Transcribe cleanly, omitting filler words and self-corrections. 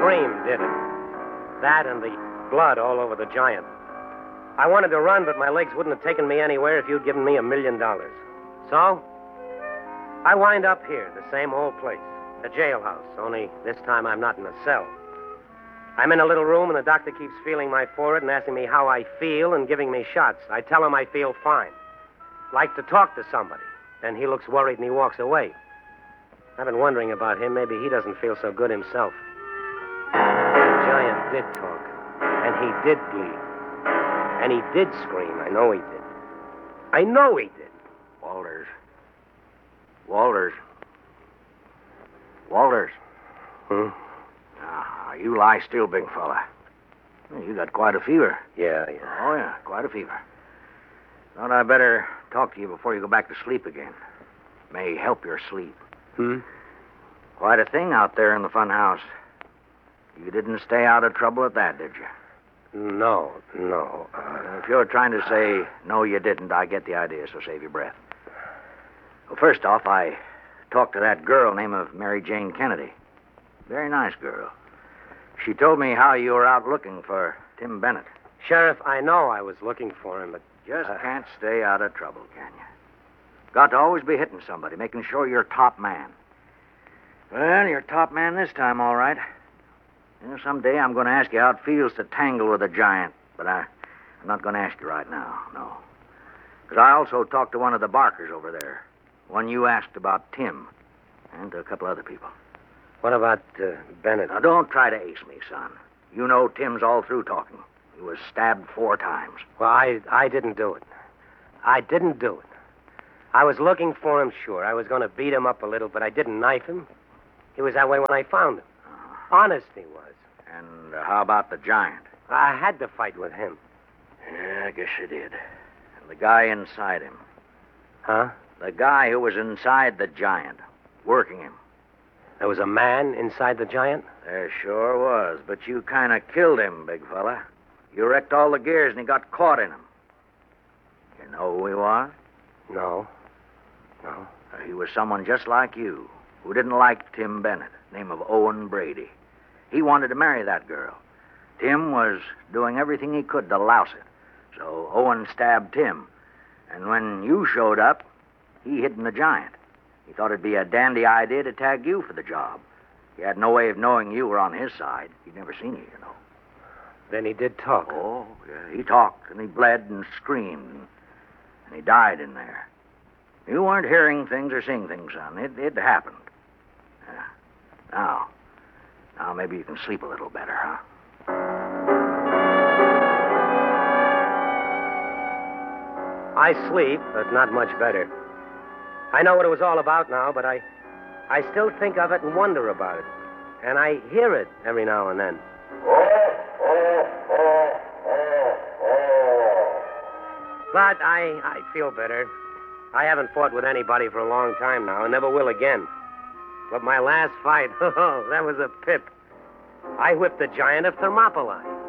scream did it. That and the blood all over the giant. I wanted to run, but my legs wouldn't have taken me anywhere if you'd given me $1 million. So, I wind up here, the same old place, a jailhouse, only this time I'm not in a cell. I'm in a little room, and the doctor keeps feeling my forehead and asking me how I feel and giving me shots. I tell him I feel fine. Like to talk to somebody. Then he looks worried and he walks away. I've been wondering about him. Maybe he doesn't feel so good himself. The giant did talk, and he did bleed. And he did scream. I know he did. I know he did. Walters. You lie still, big fella. You got quite a fever. Yeah. Oh, yeah, quite a fever. Thought I'd better talk to you before you go back to sleep again. May help your sleep. Quite a thing out there in the fun house. You didn't stay out of trouble at that, did you? No. If you're trying to say, no, you didn't, I get the idea, so save your breath. Well, first off, I talked to that girl named of Mary Jane Kennedy. Very nice girl. She told me how you were out looking for Tim Bennett. Sheriff, I know I was looking for him, but... Just can't stay out of trouble, can you? Got to always be hitting somebody, making sure you're top man. Well, you're top man this time, all right. Someday I'm going to ask you how it feels to tangle with a giant, but I'm not going to ask you right now, no. Because I also talked to one of the Barkers over there, one you asked about Tim, and to a couple other people. What about Bennett? Now, don't try to ace me, son. You know Tim's all through talking. He was stabbed 4 times. Well, I didn't do it. I didn't do it. I was looking for him, sure. I was going to beat him up a little, but I didn't knife him. He was that way when I found him. Honest he was. And how about the giant? I had to fight with him. Yeah, I guess you did. And the guy inside him. Huh? The guy who was inside the giant, working him. There was a man inside the giant? There sure was, but you kind of killed him, big fella. You wrecked all the gears and he got caught in them. You know who he was? No. He was someone just like you, who didn't like Tim Bennett, name of Owen Brady. He wanted to marry that girl. Tim was doing everything he could to louse it. So Owen stabbed Tim. And when you showed up, he hid in the giant. He thought it'd be a dandy idea to tag you for the job. He had no way of knowing you were on his side. He'd never seen you, you know. Then he did talk. Oh, yeah, he talked, and he bled and screamed, and he died in there. You weren't hearing things or seeing things, son. It happened. Yeah. Now maybe you can sleep a little better, huh? I sleep, but not much better. I know what it was all about now, but I still think of it and wonder about it. And I hear it every now and then. But I feel better. I haven't fought with anybody for a long time now, and never will again. But my last fight, that was a pip. I whipped the giant of Thermopylae.